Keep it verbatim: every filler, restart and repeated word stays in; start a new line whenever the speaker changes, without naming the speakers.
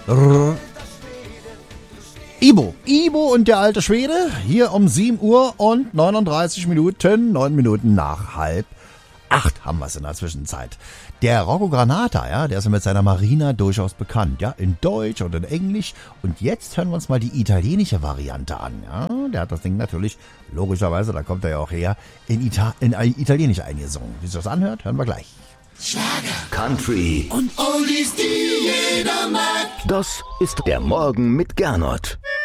Rrr. Ibo, Ibo und der alte Schwede, hier um sieben Uhr und neununddreißig Minuten, neun Minuten nach halb acht haben wir es in der Zwischenzeit. Der Rocco Granata, ja, der ist mit seiner Marina durchaus bekannt, ja, in Deutsch und in Englisch. Und jetzt hören wir uns mal die italienische Variante an, ja. Der hat das Ding natürlich, logischerweise, da kommt er ja auch her, in, Ita- in Italienisch eingesungen. Wie sich das anhört, hören wir gleich.
Schlager,
Country
und Oldies, die jeder mag.
Das ist der Morgen mit Gernot.